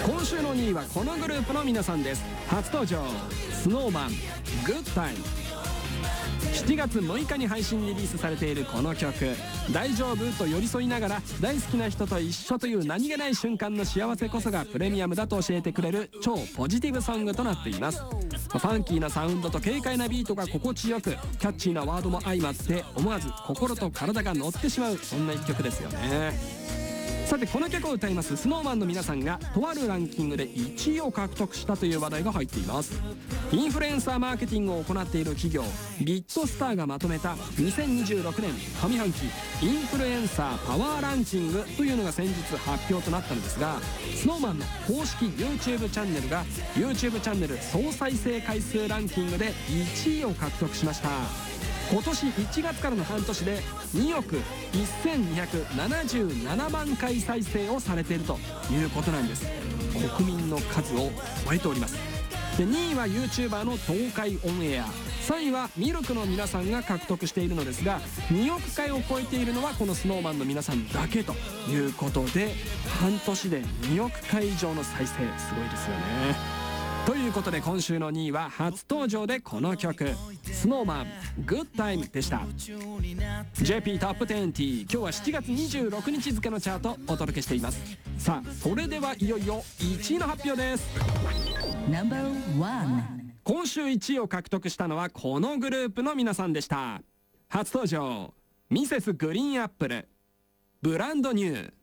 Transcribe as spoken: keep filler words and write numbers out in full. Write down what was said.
今週のにいはこのグループの皆さんです。初登場、スノーマン、グッタイム。しちがつむいかに配信リリースされているこの曲、大丈夫と寄り添いながら大好きな人と一緒という何気ない瞬間の幸せこそがプレミアムだと教えてくれる超ポジティブソングとなっています。ファンキーなサウンドと軽快なビートが心地よく、キャッチーなワードも相まって思わず心と体が乗ってしまう、そんな一曲ですよね。さてこの曲を歌います スノーマン の皆さんがとあるランキングでいちいを獲得したという話題が入っています。インフルエンサーマーケティングを行っている企業ビットスターがまとめたにせんにじゅうろくねん上半期インフルエンサーパワーランキングというのが先日発表となったのですが、 スノーマン の公式 YouTube チャンネルが YouTube チャンネル総再生回数ランキングでいちいを獲得しました。今年いちがつからの半年でにおくせんにひゃくななじゅうななまんかい再生をされているということなんです。国民の数を超えております。でにいは YouTuber の東海オンエア、さんいはミルクの皆さんが獲得しているのですが、におくかいを超えているのはこの スノーマン の皆さんだけということで、半年でにおくかい以上の再生、すごいですよね。ということで今週のにいは初登場でこの曲、スノーマン、グッタイムでした。 ジェーピー トップじゅう、今日はしちがつにじゅうろくにち付のチャートお届けしています。さあそれではいよいよいちいの発表です。ナンバーワン、今週いちいを獲得したのはこのグループの皆さんでした。初登場、ミセスグリーンアップル、ブランドニュー。